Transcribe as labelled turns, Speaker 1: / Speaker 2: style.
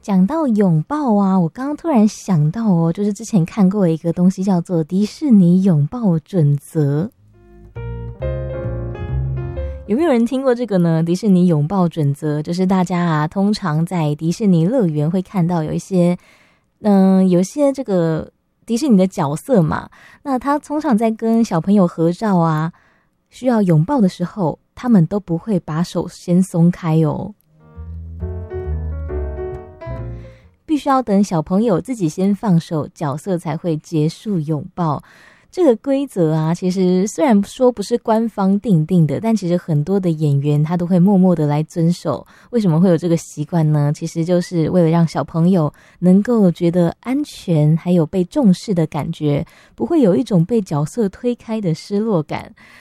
Speaker 1: 讲到拥抱啊，我刚刚突然想到哦，就是之前看过一个东西叫做迪士尼拥抱准则。有没有人听过这个呢？迪士尼拥抱准则就是大家啊，通常在迪士尼乐园会看到有一些这个迪士尼的角色嘛，那他通常在跟小朋友合照啊，需要拥抱的时候，他们都不会把手先松开哦。必须要等小朋友自己先放手，角色才会结束拥抱。这个规则啊，其实虽然说不是官方定定的，但其实很多的演员他都会默默的来遵守。为什么会有这个习惯呢？其实就是为了让小朋友能够觉得安全，还有被重视的感觉，不会有一种被角色推开的失落感。